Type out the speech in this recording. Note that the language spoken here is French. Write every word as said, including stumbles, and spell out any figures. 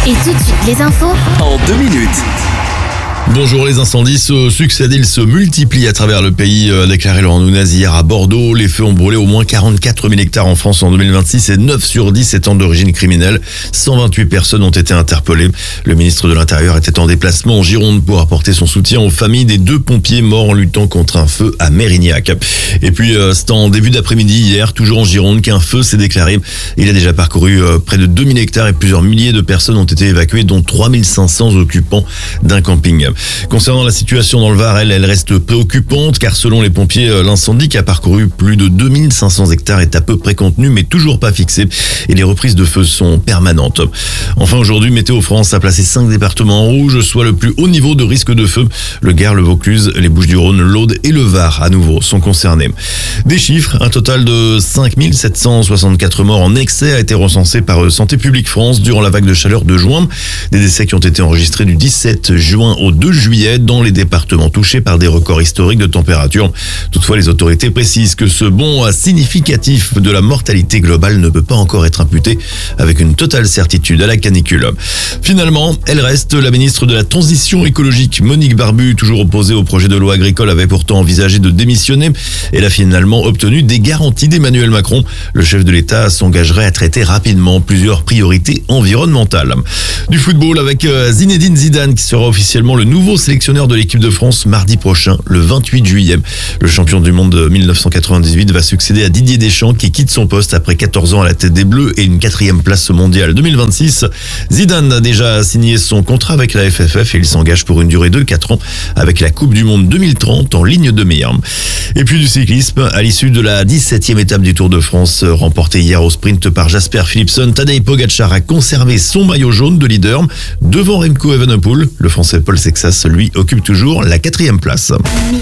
Et tout de suite, les infos en deux minutes. Bonjour, les incendies se succèdent, ils se multiplient à travers le pays, a déclaré Laurent Nunez hier à Bordeaux. Les feux ont brûlé au moins quarante-quatre mille hectares en France en deux mille vingt-six et neuf sur dix étant d'origine criminelle. cent vingt-huit personnes ont été interpellées. Le ministre de l'Intérieur était en déplacement en Gironde pour apporter son soutien aux familles des deux pompiers morts en luttant contre un feu à Mérignac. Et puis, euh, c'est en début d'après-midi hier, toujours en Gironde, qu'un feu s'est déclaré. Il a déjà parcouru euh, près de deux mille hectares et plusieurs milliers de personnes ont été évacuées, dont trois mille cinq cents occupants d'un camping. Concernant la situation dans le Var, elle, elle reste préoccupante car selon les pompiers, l'incendie qui a parcouru plus de deux mille cinq cents hectares est à peu près contenu mais toujours pas fixé et les reprises de feu sont permanentes. Enfin aujourd'hui, Météo France a placé cinq départements en rouge, soit le plus haut niveau de risque de feu. Le Gard, le Vaucluse, les Bouches-du-Rhône, l'Aude et le Var à nouveau sont concernés. Des chiffres, un total de cinq mille sept cent soixante-quatre morts en excès a été recensé par Santé publique France durant la vague de chaleur de juin. Des décès qui ont été enregistrés du dix-sept juin au deux juillet dans les départements touchés par des records historiques de température. Toutefois, les autorités précisent que ce bond significatif de la mortalité globale ne peut pas encore être imputé avec une totale certitude à la canicule. Finalement, elle reste la ministre de la Transition écologique. Monique Barbu, toujours opposée au projet de loi agricole, avait pourtant envisagé de démissionner. Elle a finalement obtenu des garanties d'Emmanuel Macron. Le chef de l'État s'engagerait à traiter rapidement plusieurs priorités environnementales. Du football avec Zinedine Zidane qui sera officiellement le nouveau sélectionneur de l'équipe de France mardi prochain, le vingt-huit juillet. Le champion du monde de mille neuf cent quatre-vingt-dix-huit va succéder à Didier Deschamps qui quitte son poste après quatorze ans à la tête des Bleus et une quatrième place mondiale deux mille vingt-six. Zidane a déjà signé son contrat avec la F F F et il s'engage pour une durée de quatre ans avec la Coupe du Monde deux mille trente en ligne de mire. Et puis du cyclisme, à l'issue de la dix-septième étape du Tour de France, remportée hier au sprint par Jasper Philipsen, Tadej Pogacar a conservé son maillot jaune de leader devant Remco Evenepoel. Le Français Paul Sexas, lui, occupe toujours la quatrième place.